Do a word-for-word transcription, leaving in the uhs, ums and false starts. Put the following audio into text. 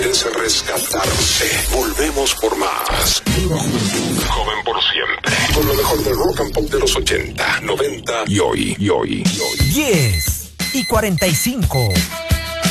es rescatarse. Volvemos por más. Joven por siempre. Con lo mejor del rock and pop de los ochenta, noventa y hoy, y hoy, y hoy. diez y cuarenta y cinco.